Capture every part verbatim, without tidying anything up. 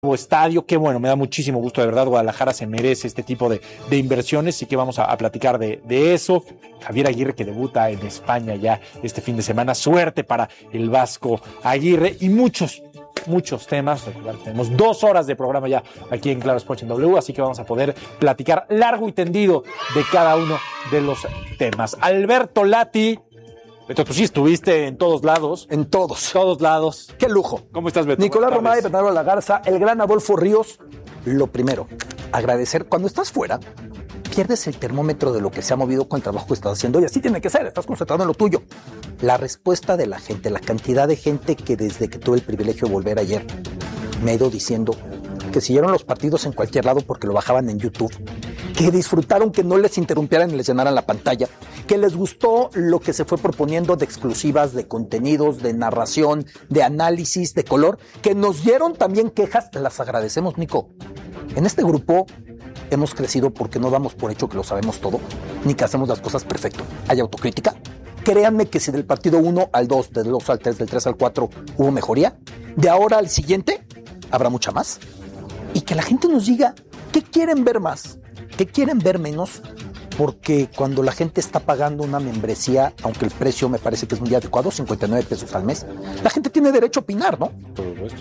estadio, qué bueno, me da muchísimo gusto, de verdad. Guadalajara se merece este tipo de, de inversiones, y que vamos a, a platicar de, de eso. Javier Aguirre, que debuta en España ya este fin de semana, suerte para el Vasco Aguirre, y muchos muchos temas. Tenemos dos horas de programa ya aquí en Claro Sports en W, así que vamos a poder platicar largo y tendido de cada uno de los temas. Alberto Lati, Beto, tú sí estuviste en todos lados. En todos. Todos lados. ¡Qué lujo! ¿Cómo estás, Beto? Nicolás Romay, Bernardo La Garza, el gran Adolfo Ríos. Lo primero, agradecer. Cuando estás fuera, pierdes el termómetro de lo que se ha movido con el trabajo que estás haciendo, y así tiene que ser, estás concentrado en lo tuyo. La respuesta de la gente, la cantidad de gente que desde que tuve el privilegio de volver ayer, me ha ido diciendo que siguieron los partidos en cualquier lado porque lo bajaban en YouTube, que disfrutaron que no les interrumpieran y les llenaran la pantalla, que les gustó lo que se fue proponiendo de exclusivas, de contenidos, de narración, de análisis, de color, que nos dieron también quejas, las agradecemos, Nico. En este grupo hemos crecido porque no damos por hecho que lo sabemos todo, ni que hacemos las cosas perfecto. Hay autocrítica. Créanme que si del partido uno al dos, del dos al tres, del tres al cuatro hubo mejoría, de ahora al siguiente habrá mucha más. Y que la gente nos diga qué quieren ver más, qué quieren ver menos, porque cuando la gente está pagando una membresía, aunque el precio me parece que es muy adecuado, cincuenta y nueve pesos al mes, la gente tiene derecho a opinar, ¿no? Por supuesto.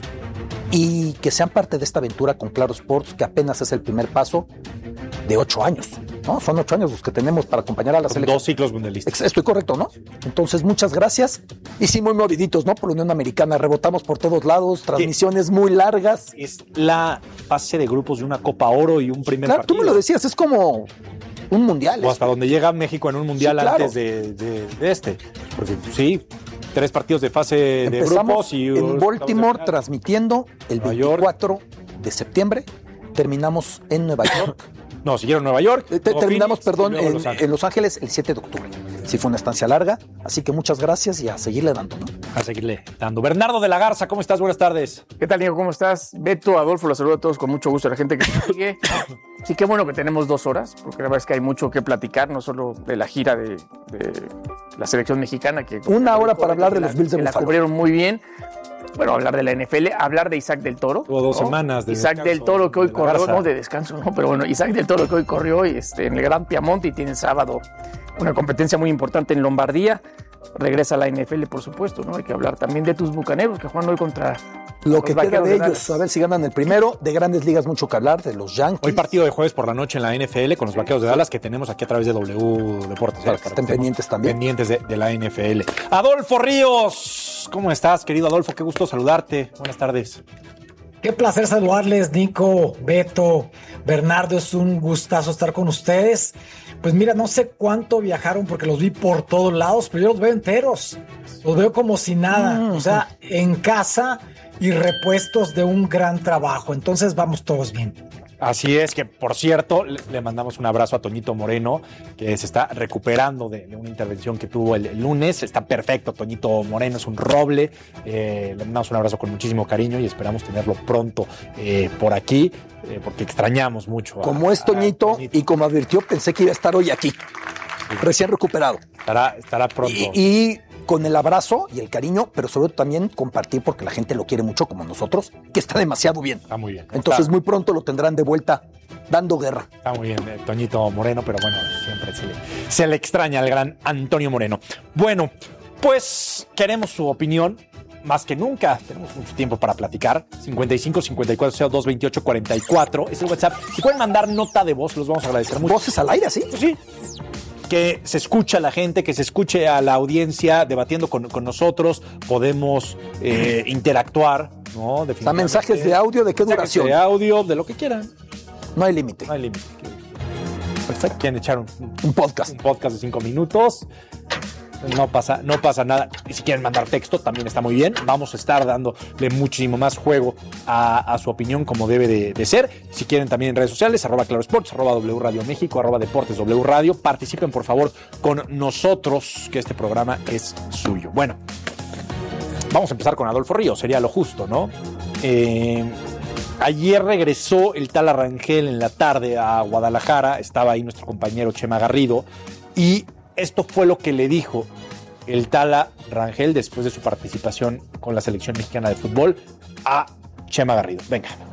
Y que sean parte de esta aventura con Claro Sports, que apenas es el primer paso de ocho años, ¿no? Son ocho años los que tenemos para acompañar a la selección. Dos ciclos mundialistas. Estoy correcto, ¿no? Entonces, muchas gracias. Y sí, muy moviditos, ¿no? Por la Unión Americana, rebotamos por todos lados, transmisiones muy largas. Es la fase de grupos de una Copa Oro y un primer claro, partido. Tú me lo decías, es como un mundial. O hasta donde llega México en un mundial, sí, claro, antes de, de, de este. Porque sí, tres partidos de fase Empezamos de grupos y en Baltimore transmitiendo el veinticuatro de septiembre. Terminamos en Nueva York. No, siguieron en Nueva York. Te, terminamos, Phoenix, perdón, en Los en Los Ángeles el siete de octubre. Sí, fue una estancia larga, así que muchas gracias y a seguirle dando, ¿no? A seguirle dando. Bernardo de la Garza, ¿cómo estás? Buenas tardes. ¿Qué tal, Nico? ¿Cómo estás? Beto, Adolfo, los saludo a todos con mucho gusto, a la gente que sigue. Sí, qué bueno que tenemos dos horas, porque la verdad es que hay mucho que platicar, no solo de la gira de, de la selección mexicana. que Una hora para hablar de los Bills de Buffalo. La cubrieron muy bien. Bueno, hablar de la N F L, hablar de Isaac del Toro. Tuvo dos ¿no? semanas de Isaac descanso, del Toro que hoy de corrió, Garza. no de descanso, no, pero bueno, Isaac del Toro que hoy corrió este, en el Gran Piamonte y tiene sábado una competencia muy importante en Lombardía. Regresa a la N F L, por supuesto, ¿no? Hay que hablar también de tus Bucaneros que juegan hoy contra lo que queda de, de ellos. Dallas. A ver si ganan el primero. De Grandes Ligas mucho que hablar, de los Yankees. Hoy partido de jueves por la noche en la N F L con los Vaqueros de Dallas, que tenemos aquí a través de W Deportes. Para que estén pendientes también. Pendientes de, de la N F L. Adolfo Ríos, ¿cómo estás, querido Adolfo? Qué gusto saludarte. Buenas tardes. Qué placer saludarles, Nico, Beto, Bernardo. Es un gustazo estar con ustedes. Pues mira, no sé cuánto viajaron porque los vi por todos lados, pero yo los veo enteros. Los veo como si nada. Mm. O sea, en casa y repuestos de un gran trabajo. Entonces vamos todos bien. Así es, que por cierto, le mandamos un abrazo a Toñito Moreno, que se está recuperando de, de una intervención que tuvo el, el lunes. Está perfecto, Toñito Moreno es un roble. Eh, le mandamos un abrazo con muchísimo cariño y esperamos tenerlo pronto eh, por aquí, eh, porque extrañamos mucho. A, como es Toñito, a Toñito, y como advirtió, pensé que iba a estar hoy aquí, sí, recién recuperado. Estará, estará pronto. Y, y con el abrazo y el cariño, pero sobre todo también compartir porque la gente lo quiere mucho como nosotros, que está demasiado bien. Está muy bien. Entonces está, muy pronto lo tendrán de vuelta dando guerra. Está muy bien, eh, Toñito Moreno, pero bueno, siempre se le, se le extraña al gran Antonio Moreno. Bueno, pues queremos su opinión. Más que nunca, tenemos mucho tiempo para platicar. cincuenta y cinco, cincuenta y cuatro, cero dos, veintiocho, cuarenta y cuatro es el WhatsApp. Si pueden mandar nota de voz, los vamos a agradecer mucho. ¿Voces al aire, sí? Sí. Que se escuche a la gente, que se escuche a la audiencia debatiendo con, con nosotros. Podemos eh, interactuar, ¿no? O sea, mensajes de audio, ¿de qué duración? De audio, de lo que quieran. No hay límite. No hay límite. Perfecto. Quieren echar un, un podcast. Un podcast de cinco minutos. No pasa, no pasa nada. Y si quieren mandar texto, también está muy bien. Vamos a estar dándole muchísimo más juego a, a su opinión, como debe de, de ser. Si quieren también en redes sociales, arroba Claro Sports, arroba W Radio México, arroba Deportes W Radio. Participen, por favor, con nosotros, que este programa es suyo. Bueno, vamos a empezar con Adolfo Ríos, sería lo justo, ¿no? Eh, ayer regresó el Tala Rangel en la tarde a Guadalajara. Estaba ahí nuestro compañero Chema Garrido. Y esto fue lo que le dijo el Tala Rangel después de su participación con la selección mexicana de fútbol a Chema Garrido. Venga.